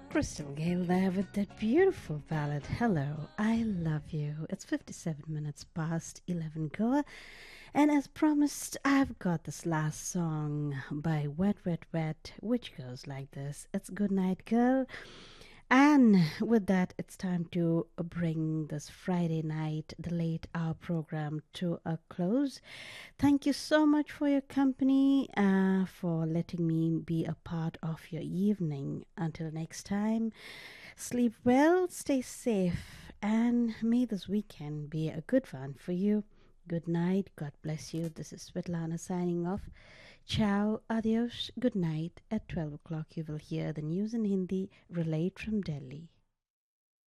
Crystal Gale there with that beautiful ballad, Hello, I Love You. It's 57 minutes past 11 Goa, and as promised, I've got this last song by Wet Wet Wet, which goes like this. It's Good Night Girl. And with that, it's time to bring this Friday night, the late hour program to a close. Thank you so much for your company, for letting me be a part of your evening. Until next time, sleep well, stay safe, and may this weekend be a good one for you. Good night. God bless you. This is Svetlana signing off. Ciao, adios, good night. At 12 o'clock, you will hear the news in Hindi relayed from Delhi.